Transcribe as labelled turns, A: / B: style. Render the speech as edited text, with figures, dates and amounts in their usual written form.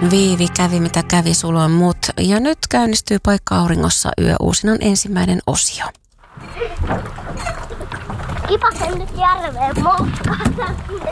A: Viivi kävi mitä kävi sulon mut. Ja nyt käynnistyy Paikka auringossa yöuusinan ensimmäinen osio.
B: Kipasen nyt järveen moukkaan sinne